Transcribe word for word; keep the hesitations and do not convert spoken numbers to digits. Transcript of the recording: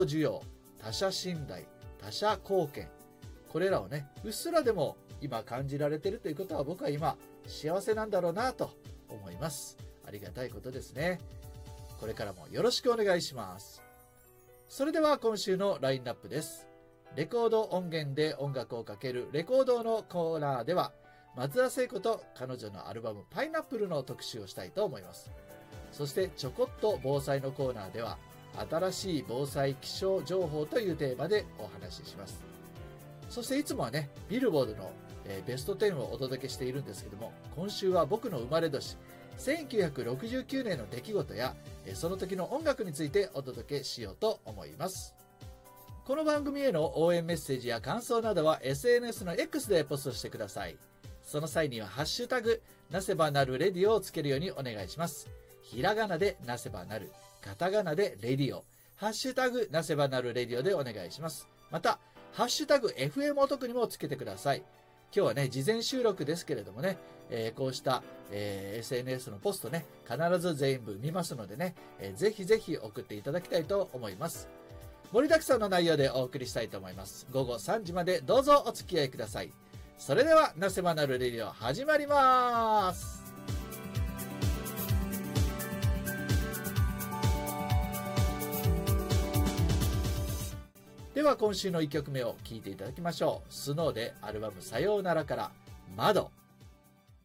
需要、他者信頼、他者貢献。これらをね、うっすらでも今感じられているということは僕は今幸せなんだろうなと思います。ありがたいことですね。これからもよろしくお願いします。それでは今週のラインナップです。レコード音源で音楽をかけるレコードのコーナーでは、松田聖子と彼女のアルバムパイナップルの特集をしたいと思います。そしてちょこっと防災のコーナーでは、新しい防災気象情報というテーマでお話しします。そしていつもはね、ビルボードのベストじゅうをお届けしているんですけども、今週は僕の生まれ年、せんきゅうひゃくろくじゅうきゅうねんの出来事や、その時の音楽についてお届けしようと思います。この番組への応援メッセージや感想などは エスエヌエス の X でポストしてください。その際にはハッシュタグ、なせばなるレディオをつけるようにお願いします。ひらがなでなせばなる、カタカナでレディオ、ハッシュタグなせばなるレディオでお願いします。また、ハッシュタグ エフエム お得にもつけてください。今日はね、事前収録ですけれどもね、えー、こうした、えー、エスエヌエス のポストね、必ず全部見ますのでね、えー、ぜひぜひ送っていただきたいと思います。盛りだくさんの内容でお送りしたいと思います。午後さんじまでどうぞお付き合いください。それでは、なせばなるレディオ始まります。では今週のいっきょくめを聴いていただきましょう。スノーでアルバムさようならから窓。